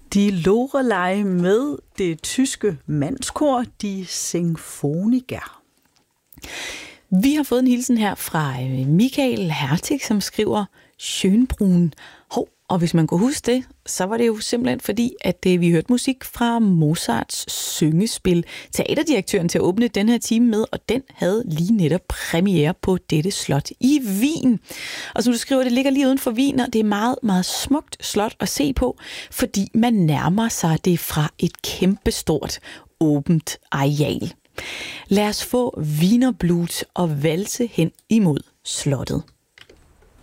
Die Loreley med det tyske mandskor, Die Sinfoniker. Vi har fået en hilsen her fra Michael Hertig, som skriver Schönbrunn. Og hvis man kunne huske det, så var det jo simpelthen fordi, at vi hørte musik fra Mozarts syngespil. Teaterdirektøren til at åbne den her time med, og den havde lige netop premiere på dette slot i Wien. Og som du skriver, det ligger lige uden for Wien, og det er meget, meget smukt slot at se på, fordi man nærmer sig det fra et kæmpestort åbent areal. Lad os få Wienerblut og valse hen imod slottet.